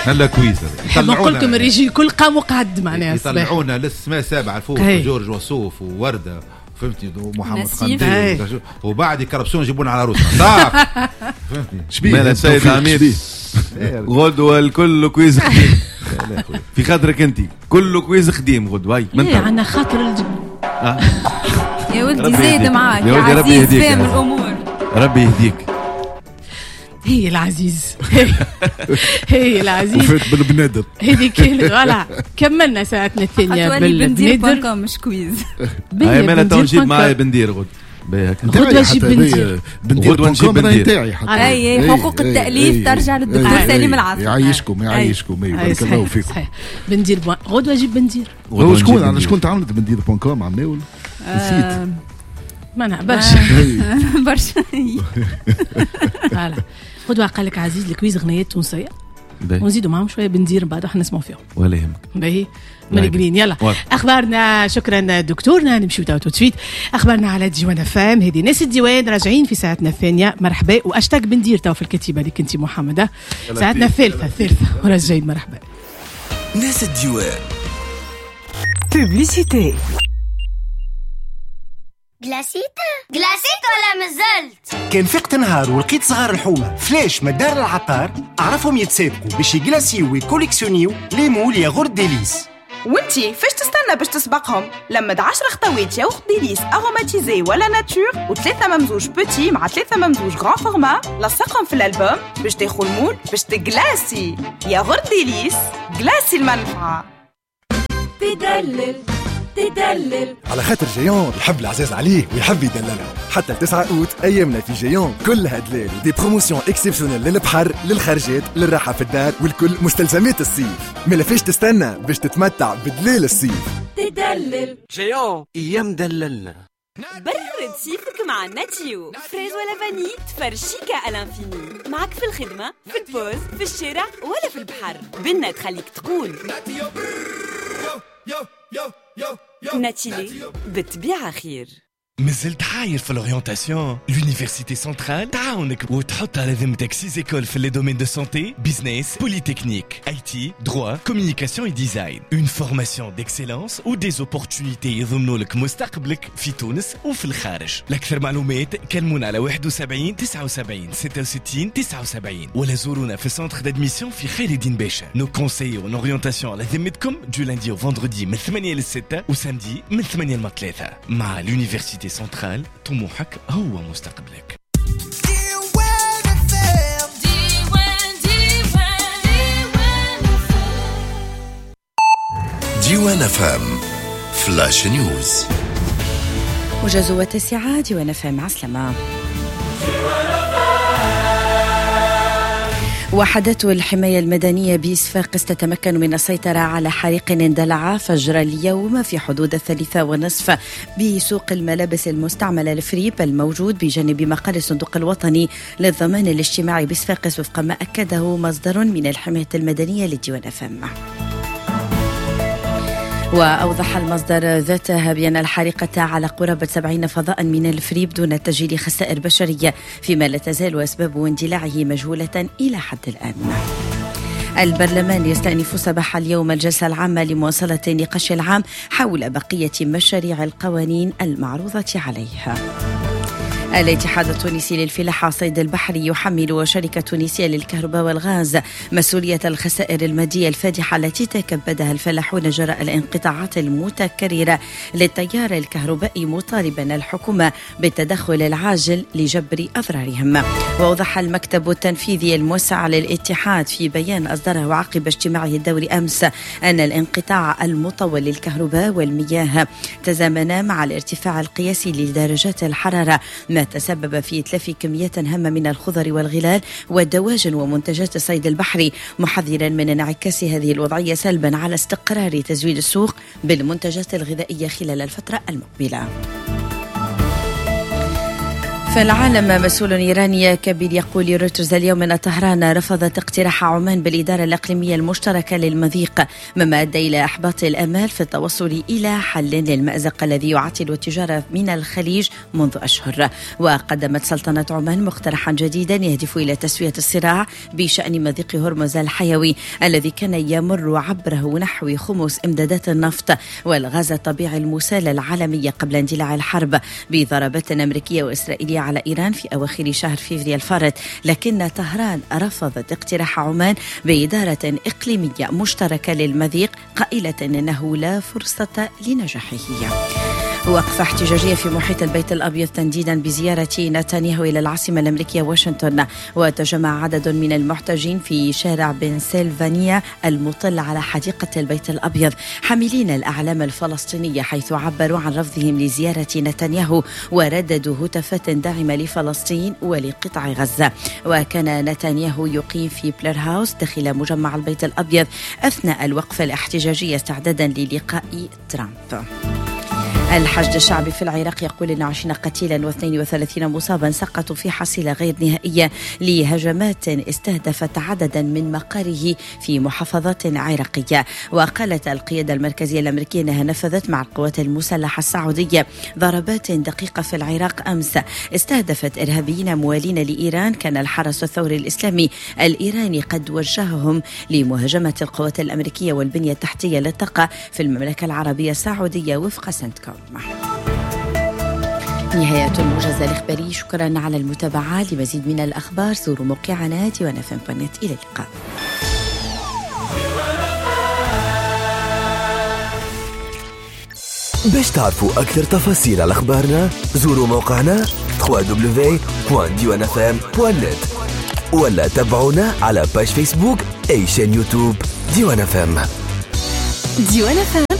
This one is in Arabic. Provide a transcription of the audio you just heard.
هلا كويسة نقول لكم الريجي كل قام وقعد معناها يطلعونا للسماء سابعة الفوق جورج وصوف ووردة فهمتني ومحمد قنديل وبعد يكربسون يجيبون على روسنا صح فهمتني شبيه السيد عميد غدوة الكل كويس خديم في خاطرك انت كله كويس خديم غدوة ايه عنا خاطر يا ولدي زايد معاك يا عزيز فاهم الامور ربي يهديك هي العزيز هي العزيز وفات بالبنادر هذيك ولا كملنا ساعتنا الثانية بالبنادر مش كويز هاي مالا تنجيب معايا بندير غد غدوة جيب بندير غدوة نجيب بندير اي حقوق التأليف ترجع للدكتور سليم العاصر يعيشكم بارك الله فيكم بندير غدوة جيب بندير شكون تعاملت بندير .com عمناول نسيت ما نعبرش برشا غدوة قال لك عزيز الكويز غنيات تونسية ونزيدوا معهم شوية بندير بعد احنا نسمعوا فيهم ولا يهمك باهي مرقلين يلا اخبارنا شكرا دكتورنا نمشيو تو تسويت اخبارنا على ديوان فام هذه ناس الديوان راجعين في ساعتنا الثانية مرحبا واشتاق بندير تو في الكتيبة اللي كنتي محمدة ساعتنا الثالثة وراجعين مرحبا ناس الديوان بوبليسيتي جلاسيت ولا مازلت كان فقت نهار ولقيت صغار الحومة فلاش مدار العطار أعرفهم يتسابقوا باش يجلاسيو ويكوليكسيونيو لي مول يا غورد ديليس. وانتي فاش تستنى باش تسبقهم؟ لما 10 خطوات يا غورد ديليس اروماتيزي ولا ناتور و3 ممزوج بوتي مع 3 ممزوج غران فورما لصقهم في الالبوم باش تاخذ المول باش تجلاسي يا غورد ديليس جلاسي المنفعة تدلل على خاطر جيون يحب العزاز عليه ويحب يدلله حتى 9 أوت أيامنا في جيون كلها دلال ودي بروموسيون اكسبسيونيل للبحر للخرجات للراحة في الدار والكل مستلزمات الصيف ما فيش تستنى باش تتمتع بدلال الصيف تدلل جيون أيام دللنا برد صيفك مع ناتيو فريز ولا فاني تفرشيكا الانفيني معك في الخدمة في البوز في الشارع ولا في البحر بنا تخليك تقول ناتيلي بالطبيعة خير. مازلت حاير في l'orientation l'université centrale تعاونك وتحط على ذمتك 6 écoles في les domaines de santé, business, polytechnique, IT, droit, communication et design. Une formation d'excellence ou des opportunités يضمنوا لك مستقبلك في تونس وفي الخارج. لأكثر معلومات كلمونا على 71 79 66 79 ولا زورونا في centre d'admission في خير الدين باشا. Nos conseils en orientation على ذمتكم du lundi au vendredi من 8 ل 6 وسامدي من 8 ل 3 مع l'université سنترال طموحك هو مستقبلك. ديوان فام فلاش نيوز وجزوة 9 ديوان فام عسلامة. وحدات الحماية المدنية بصفاقس تتمكن من السيطرة على حريق اندلع فجر اليوم في حدود 3:30 بسوق الملابس المستعملة الفريب الموجود بجانب مقر الصندوق الوطني للضمان الاجتماعي بصفاقس وفق ما أكده مصدر من الحماية المدنية لديوان فم. وأوضح المصدر ذاته بأن الحريقة على قرابة 70 فضاء من الفريب دون تسجيل خسائر بشرية فيما لا تزال أسباب اندلاعه مجهولة إلى حد الآن. البرلمان يستأنف صباح اليوم الجلسة العامة لمواصلة النقاش العام حول بقية مشاريع القوانين المعروضة عليها. الاتحاد التونسي للفلاحة والصيد البحري يحمل شركة تونسية للكهرباء والغاز مسؤولية الخسائر المادية الفادحة التي تكبدها الفلاحون جراء الانقطاعات المتكررة للتيار الكهربائي مطالبا الحكومة بالتدخل العاجل لجبر أضرارهم. وأوضح المكتب التنفيذي الموسع للاتحاد في بيان أصدره عقب اجتماعه الدوري أمس أن الانقطاع المطول للكهرباء والمياه تزامن مع الارتفاع القياسي لدرجات الحرارة ما تسبب في إتلاف كميات هامة من الخضر والغلال والدواجن ومنتجات الصيد البحري، محذرا من انعكاس هذه الوضعية سلبا على استقرار تزويد السوق بالمنتجات الغذائية خلال الفترة المقبلة. في العالم، مسؤول إيراني كبير يقول لرويترز اليوم أن طهران رفضت اقتراح عمان بالإدارة الإقليمية المشتركة للمضيق، مما أدى إلى إحباط الآمال في التوصل إلى حل للمأزق الذي يعطل التجارة من الخليج منذ أشهر. وقدمت سلطنة عمان مقترحا جديدا يهدف إلى تسوية الصراع بشأن مضيق هرمز الحيوي الذي كان يمر عبره نحو خمس إمدادات النفط والغاز الطبيعي المسال العالمية قبل اندلاع الحرب بضربات أمريكية وإسرائيلية على إيران في أواخر شهر فبراير الفارط. لكن طهران رفضت اقتراح عمان بإدارة إقليمية مشتركة للمضيق، قائلة أنه لا فرصة لنجاحه. وقفة احتجاجية في محيط البيت الأبيض تنديدا بزيارة نتنياهو إلى العاصمة الأمريكية واشنطن. وتجمع عدد من المحتجين في شارع بنسلفانيا المطل على حديقة البيت الأبيض حاملين الأعلام الفلسطينية، حيث عبروا عن رفضهم لزيارة نتنياهو ورددوا هتافات داعمة لفلسطين ولقطاع غزة. وكان نتنياهو يقيم في بلير هاوس داخل مجمع البيت الأبيض أثناء الوقفة الاحتجاجية استعدادا للقاء ترامب. الحشد الشعبي في العراق يقول أن 20 قتيلا و32 مصابا سقطوا في حصيلة غير نهائية لهجمات استهدفت عددا من مقاره في محافظات عراقية. وقالت القيادة المركزية الأمريكية أنها نفذت مع القوات المسلحة السعودية ضربات دقيقة في العراق أمس استهدفت إرهابيين موالين لإيران كان الحرس الثوري الإسلامي الإيراني قد وجههم لمهاجمة القوات الأمريكية والبنية التحتية للطاقة في المملكة العربية السعودية وفق سنتكوم. نهاية الموجز الإخباري، شكرا على المتابعة. لمزيد من الأخبار زوروا موقعنا diwanafm.net. إلى اللقاء. باش تعرفوا أكثر تفاصيل على أخبارنا زوروا موقعنا www.diwanafm.net ولا تابعونا على باج فيسبوك أي شان يوتيوب ديوان FM. ديوان FM